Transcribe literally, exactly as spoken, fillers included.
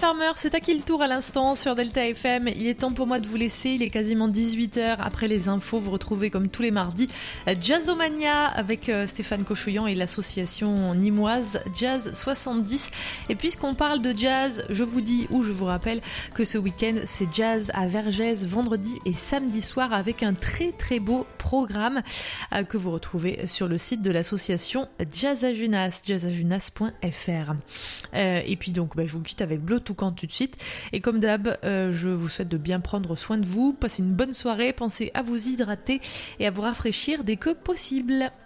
Farmer, c'est à qui le tour à l'instant sur Delta F M. Il est temps pour moi de vous laisser, il est quasiment dix-huit heures. Après les infos, vous retrouvez comme tous les mardis Jazzomania avec Stéphane Cochouillan et l'association nîmoise Jazz soixante-dix. Et puisqu'on parle de jazz, je vous dis ou je vous rappelle que ce week-end c'est jazz à Vergès vendredi et samedi soir avec un très très beau programme que vous retrouvez sur le site de l'association Jazz à Junas, jazz à junas point f r. Euh, et puis donc bah, je vous quitte avec Bleu Toucan tout de suite. Et comme d'hab, euh, je vous souhaite de bien prendre soin de vous, passez une bonne soirée, pensez à vous hydrater et à vous rafraîchir dès que possible.